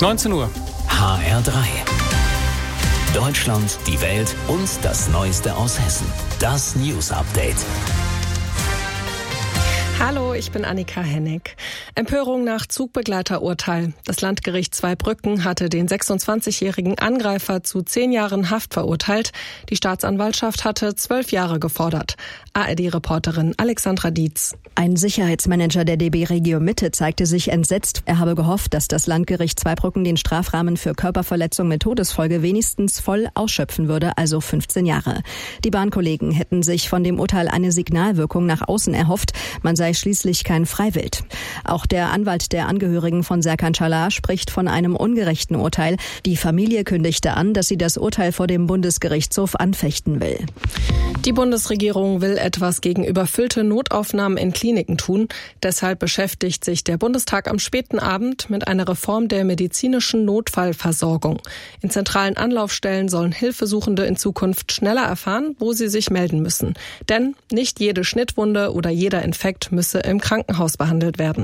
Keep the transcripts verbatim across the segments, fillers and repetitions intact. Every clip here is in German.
neunzehn Uhr. H R drei. Deutschland, die Welt und das Neueste aus Hessen. Das News Update. Hallo, ich bin Annika Hennig. Empörung nach Zugbegleiterurteil. Das Landgericht Zweibrücken hatte den sechsundzwanzigjährigen Angreifer zu zehn Jahren Haft verurteilt. Die Staatsanwaltschaft hatte zwölf Jahre gefordert. A R D-Reporterin Alexandra Dietz. Ein Sicherheitsmanager der D B Regio Mitte zeigte sich entsetzt. Er habe gehofft, dass das Landgericht Zweibrücken den Strafrahmen für Körperverletzung mit Todesfolge wenigstens voll ausschöpfen würde, also fünfzehn Jahre. Die Bahnkollegen hätten sich von dem Urteil eine Signalwirkung nach außen erhofft. Man sei schließlich kein Freiwild. Auch der Anwalt der Angehörigen von Serkan Çalar spricht von einem ungerechten Urteil. Die Familie kündigte an, dass sie das Urteil vor dem Bundesgerichtshof anfechten will. Die Bundesregierung will etwas gegen überfüllte Notaufnahmen in Kliniken tun. Deshalb beschäftigt sich der Bundestag am späten Abend mit einer Reform der medizinischen Notfallversorgung. In zentralen Anlaufstellen sollen Hilfesuchende in Zukunft schneller erfahren, wo sie sich melden müssen. Denn nicht jede Schnittwunde oder jeder Infekt müsse im Krankenhaus behandelt werden.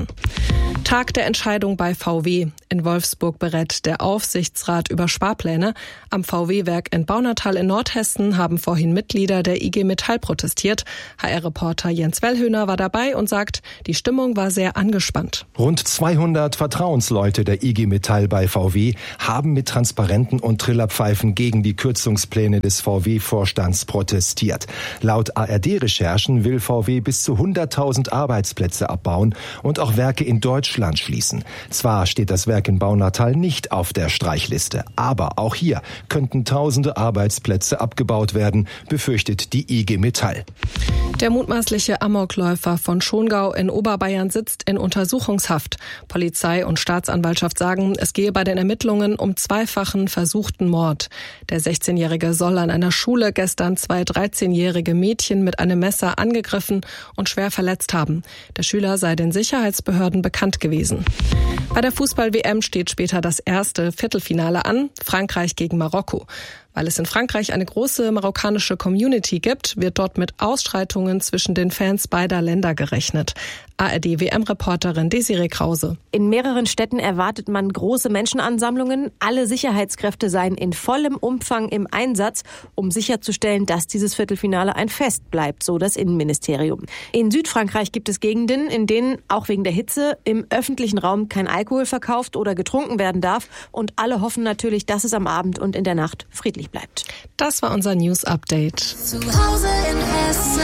Tag der Entscheidung bei V W. In Wolfsburg berät der Aufsichtsrat über Sparpläne. Am V W-Werk in Baunatal in Nordhessen haben vorhin Mitglieder der I G Metall protestiert. H R-Reporter Jens Wellhöhner war dabei und sagt, die Stimmung war sehr angespannt. Rund zweihundert Vertrauensleute der I G Metall bei V W haben mit Transparenten und Trillerpfeifen gegen die Kürzungspläne des V W-Vorstands protestiert. Laut A R D-Recherchen will V W bis zu hunderttausend Arbeitsplätze abbauen und auch Werke in Deutschland schließen. Zwar steht das Werk in Baunatal nicht auf der Streichliste, aber auch hier könnten tausende Arbeitsplätze abgebaut werden, befürchtet die I G Metall. Der mutmaßliche Amokläufer von Schongau in Oberbayern sitzt in Untersuchungshaft. Polizei und Staatsanwaltschaft sagen, es gehe bei den Ermittlungen um zweifachen versuchten Mord. Der sechzehnjährige soll an einer Schule gestern zwei dreizehnjährige Mädchen mit einem Messer angegriffen und schwer verletzt haben. Der Schüler sei den Sicherheitsbehörden bekannt gewesen. Bei der Fußball-W M steht später das erste Viertelfinale an, Frankreich gegen Marokko. Weil es in Frankreich eine große marokkanische Community gibt, wird dort mit Ausschreitungen zwischen den Fans beider Länder gerechnet. A R D-W M-Reporterin Desiree Krause. In mehreren Städten erwartet man große Menschenansammlungen. Alle Sicherheitskräfte seien in vollem Umfang im Einsatz, um sicherzustellen, dass dieses Viertelfinale ein Fest bleibt, so das Innenministerium. In Südfrankreich gibt es Gegenden, in denen auch wegen der Hitze im öffentlichen Raum kein Alkohol verkauft oder getrunken werden darf. Und alle hoffen natürlich, dass es am Abend und in der Nacht friedlich bleibt. Das war unser News Update. Zu Hause in Hessen.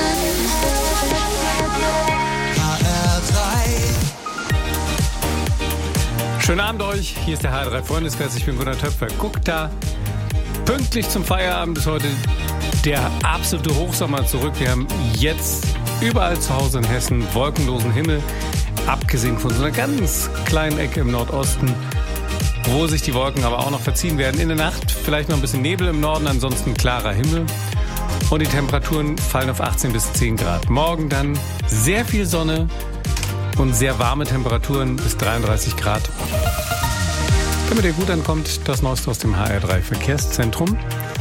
H R drei. Schönen Abend euch. Hier ist der H R drei Freundeskreis. Ich bin Gunnar Töpfer. Guckt da. Pünktlich zum Feierabend ist heute der absolute Hochsommer zurück. Wir haben jetzt überall zu Hause in Hessen wolkenlosen Himmel. Abgesehen von so einer ganz kleinen Ecke im Nordosten, wo sich die Wolken aber auch noch verziehen werden. In der Nacht vielleicht noch ein bisschen Nebel im Norden, ansonsten klarer Himmel. Und die Temperaturen fallen auf achtzehn bis zehn Grad. Morgen dann sehr viel Sonne und sehr warme Temperaturen bis dreiunddreißig Grad. Damit ihr gut ankommt, das Neueste aus dem H R drei Verkehrszentrum.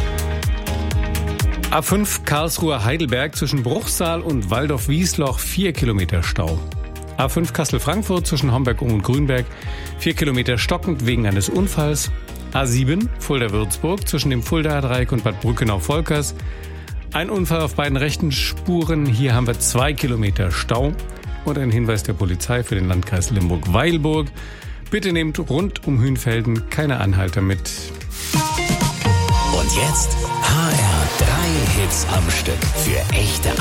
A fünf Karlsruhe-Heidelberg zwischen Bruchsal und Waldorf-Wiesloch vier Kilometer Stau. A fünf Kassel-Frankfurt zwischen Homberg und Grünberg, vier Kilometer stockend wegen eines Unfalls. A sieben Fulda-Würzburg zwischen dem Fuldaer Dreieck und Bad Brückenau-Volkers. Ein Unfall auf beiden rechten Spuren. Hier haben wir zwei Kilometer Stau. Und ein Hinweis der Polizei für den Landkreis Limburg-Weilburg. Bitte nehmt rund um Hünfelden keine Anhalter mit. Und jetzt H R drei Hits am Stück für echte